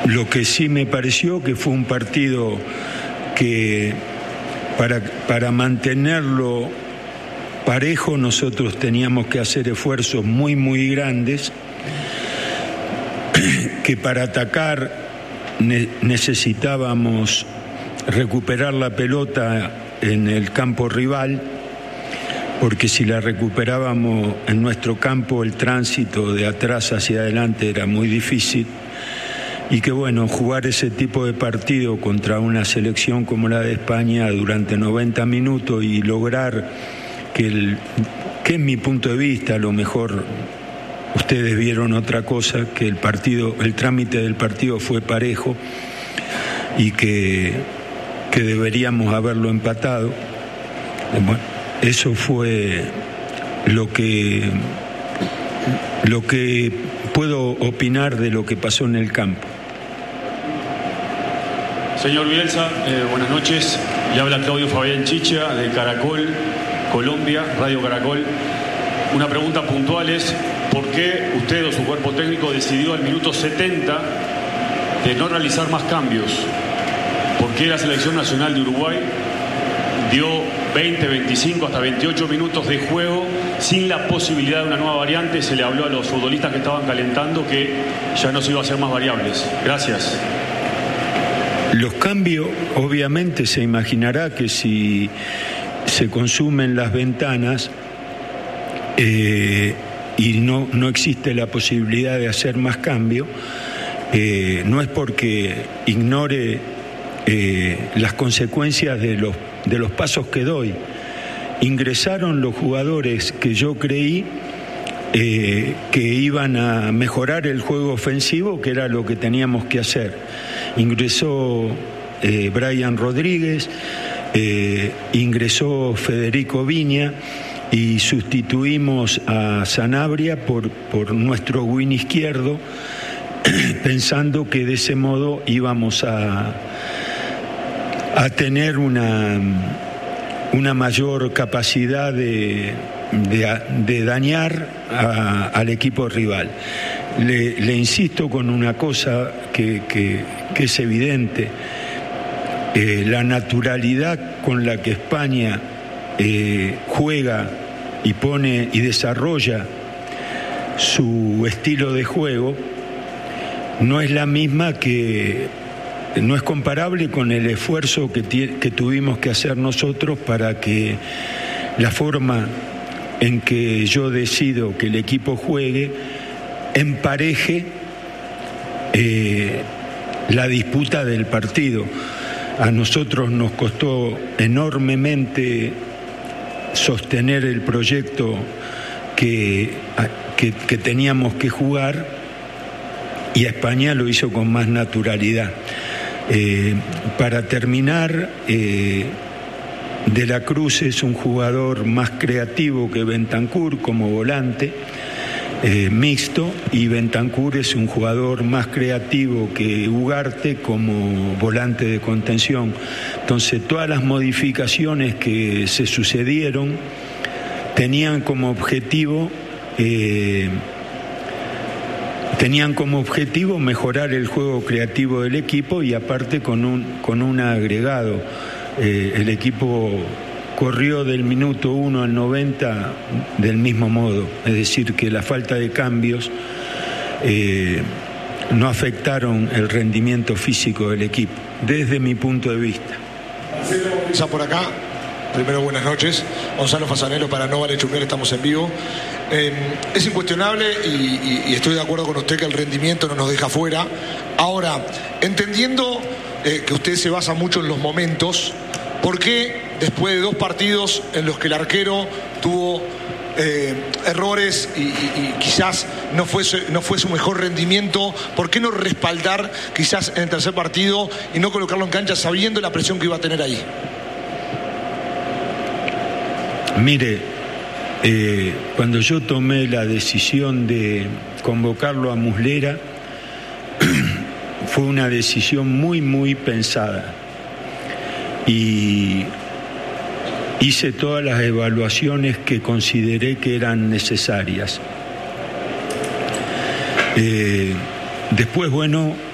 Lo que sí me pareció que fue un partido que para mantenerlo parejo nosotros teníamos que hacer esfuerzos muy, muy grandes, que para atacar necesitábamos recuperar la pelota en el campo rival, porque si la recuperábamos en nuestro campo el tránsito de atrás hacia adelante era muy difícil, y que bueno, jugar ese tipo de partido contra una selección como la de España durante 90 minutos y lograr que en mi punto de vista, a lo mejor ustedes vieron otra cosa, que el trámite del partido fue parejo y que deberíamos haberlo empatado. Bueno, eso fue lo que puedo opinar de lo que pasó en el campo. Señor Bielsa, buenas noches. Le habla Claudio Fabián Chicha de Caracol, Colombia, Radio Caracol. Una pregunta puntual es: ¿por qué usted o su cuerpo técnico decidió al minuto 70 de no realizar más cambios? ¿Por qué la Selección Nacional de Uruguay dio 20, 25, hasta 28 minutos de juego sin la posibilidad de una nueva variante? Se le habló a los futbolistas que estaban calentando que ya no se iba a hacer más variables. Gracias. Los cambios, obviamente se imaginará que si se consumen las ventanas y no existe la posibilidad de hacer más cambios, no es porque ignore las consecuencias de los pasos que doy. Ingresaron los jugadores que yo creí que iban a mejorar el juego ofensivo, que era lo que teníamos que hacer. Ingresó Brian Rodríguez, ingresó Federico Viña y sustituimos a Sanabria por nuestro win izquierdo, pensando que de ese modo íbamos a tener una mayor capacidad de dañar al equipo rival. Le insisto con una cosa que es evidente: la naturalidad con la que España juega y pone y desarrolla su estilo de juego no es la misma no es comparable con el esfuerzo que tuvimos que hacer nosotros para que la forma en que yo decido que el equipo juegue empareje la disputa del partido. A nosotros nos costó enormemente sostener el proyecto que teníamos que jugar, y a España lo hizo con más naturalidad. Para terminar, De la Cruz es un jugador más creativo que Bentancur como volante mixto, y Bentancur es un jugador más creativo que Ugarte como volante de contención. Entonces todas las modificaciones que se sucedieron tenían como objetivo mejorar el juego creativo del equipo, y aparte con un agregado. El equipo corrió del minuto 1 al 90 del mismo modo, es decir, que la falta de cambios no afectaron el rendimiento físico del equipo, desde mi punto de vista. Marcelo, por acá. Primero, buenas noches. Gonzalo Fasanelo para No Vale Chumbear, estamos en vivo. Es incuestionable y estoy de acuerdo con usted que el rendimiento no nos deja fuera. Ahora, entendiendo que usted se basa mucho en los momentos, ¿por qué después de 2 partidos en los que el arquero tuvo errores y quizás no fue su mejor rendimiento, por qué no respaldar quizás en el tercer partido y no colocarlo en cancha sabiendo la presión que iba a tener ahí? Mire, cuando yo tomé la decisión de convocarlo a Muslera, fue una decisión muy, muy pensada. Y hice todas las evaluaciones que consideré que eran necesarias. Después, bueno,